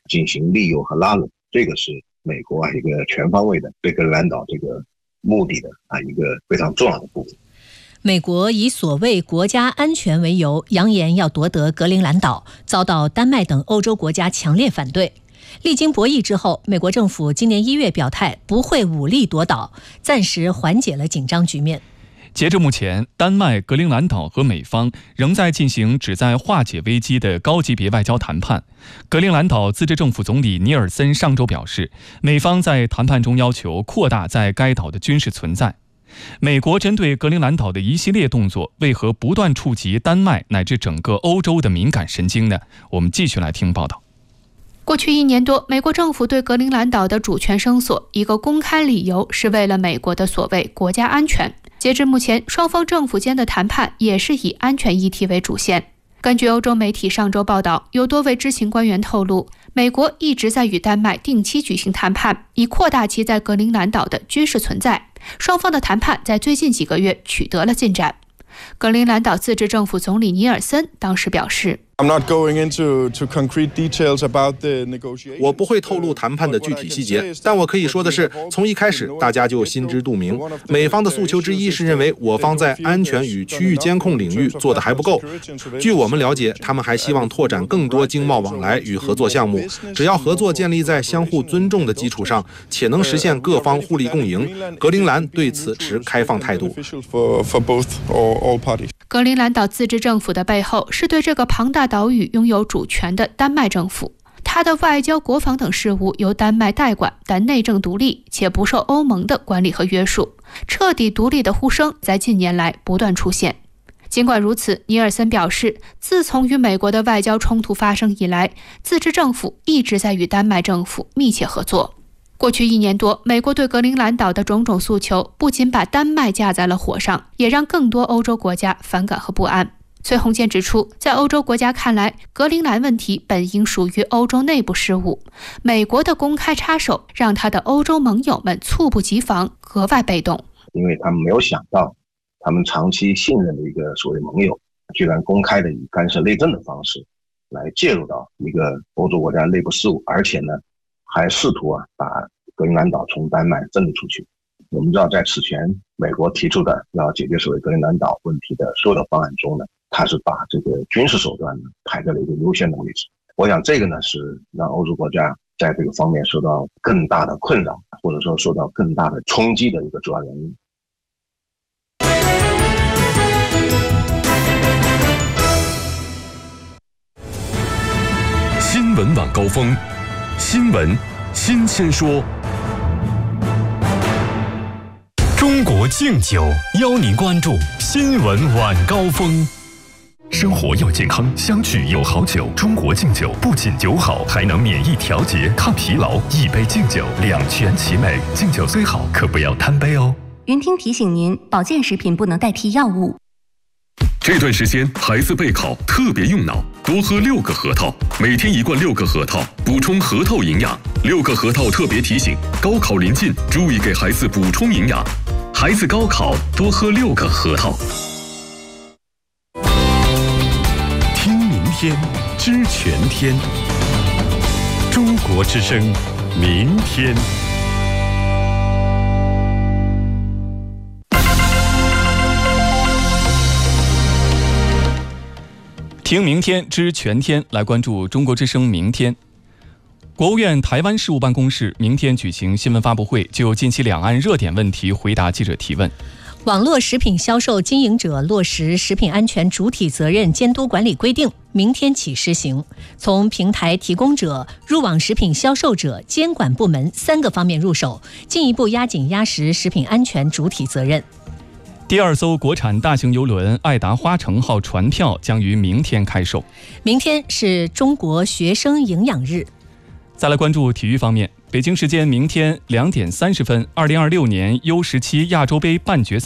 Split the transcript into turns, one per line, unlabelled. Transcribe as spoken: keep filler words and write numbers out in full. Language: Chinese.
进行利诱和拉拢，这个是美国啊一个全方位的对格陵兰岛这个目的的啊一个非常重要的部分。
美国以所谓国家安全为由，扬言要夺得格陵兰岛，遭到丹麦等欧洲国家强烈反对。历经博弈之后，美国政府今年一月表态不会武力夺岛，暂时缓解了紧张局面。
截至目前，丹麦、格陵兰岛和美方仍在进行旨在化解危机的高级别外交谈判。格陵兰岛自治政府总理尼尔森上周表示，美方在谈判中要求扩大在该岛的军事存在。美国针对格陵兰岛的一系列动作，为何不断触及丹麦乃至整个欧洲的敏感神经呢？我们继续来听报道。
过去一年多，美国政府对格陵兰岛的主权声索，一个公开理由是为了美国的所谓国家安全。截至目前，双方政府间的谈判也是以安全议题为主线。根据欧洲媒体上周报道，有多位知情官员透露，美国一直在与丹麦定期举行谈判，以扩大其在格陵兰岛的军事存在。双方的谈判在最近几个月取得了进展。格陵兰岛自治政府总理尼尔森当时表示，
我不会透露谈判的具体细节，但我可以说的是，从一开始大家就心知肚明，美方的诉求之一是认为我方在安全与区域监控领域做得还不够。据我们了解，他们还希望拓展更多经贸往来与合作项目，只要合作建立在相互尊重的基础上，且能实现各方互利共赢，格陵兰对此持开放态度。
格陵兰岛自治政府的背后是对这个庞大岛屿拥有主权的丹麦政府，它的外交、国防等事务由丹麦代管，但内政独立且不受欧盟的管理和约束。彻底独立的呼声在近年来不断出现。尽管如此，尼尔森表示，自从与美国的外交冲突发生以来，自治政府一直在与丹麦政府密切合作。过去一年多，美国对格陵兰岛的种种诉求不仅把丹麦架在了火上，也让更多欧洲国家反感和不安。崔洪建指出，在欧洲国家看来，格陵兰问题本应属于欧洲内部事务，美国的公开插手让他的欧洲盟友们猝不及防，格外被动。
因为他们没有想到，他们长期信任的一个所谓盟友，居然公开的以干涉内政的方式来介入到一个欧洲国家内部事务，而且呢，还试图啊把格陵兰岛从丹麦挣出去。我们知道，在此前美国提出的要解决所谓格陵兰岛问题的所有的方案中呢，它是把这个军事手段呢排在了一个优先的位置。我想这个呢是让欧洲国家在这个方面受到更大的困扰，或者说受到更大的冲击的一个主要原因。
新闻晚高峰，新闻新鲜说。中国敬酒邀您关注新闻晚高峰。生活要健康，相聚有好酒。中国敬酒不仅酒好，还能免疫调节、抗疲劳。一杯敬酒，两全其美。敬酒虽好，可不要贪杯哦。
云听提醒您，保健食品不能代替药物。
这段时间孩子备考特别用脑，多喝六个核桃，每天一罐六个核桃，补充核桃营养。六个核桃特别提醒：高考临近，注意给孩子补充营养。孩子高考多喝六个核桃。
听明天，知全天。中国之声，明天。
听明天知全天，来关注中国之声明天。国务院台湾事务办公室明天举行新闻发布会，就近期两岸热点问题回答记者提问。
网络食品销售经营者落实食品安全主体责任监督管理规定，明天起施行，从平台提供者、入网食品销售者、监管部门三个方面入手，进一步压紧压实食品安全主体责任。
第二艘国产大型邮轮爱达花城号船票将于明天开售。
明天是中国学生营养日。
再来关注体育方面，北京时间明天两点三十分，二零二六年 U 十七亚洲杯半决赛